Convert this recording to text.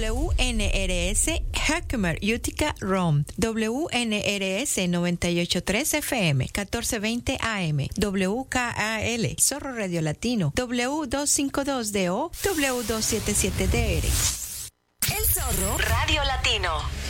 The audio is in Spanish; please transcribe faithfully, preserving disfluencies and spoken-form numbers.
W N R S Herkimer, Utica, Rome, W N R S noventa y ocho punto tres F M, catorce veinte A M, W K A L, Zorro Radio Latino, W doscientos cincuenta y dos D O, W doscientos setenta y siete D R. El Zorro Radio Latino.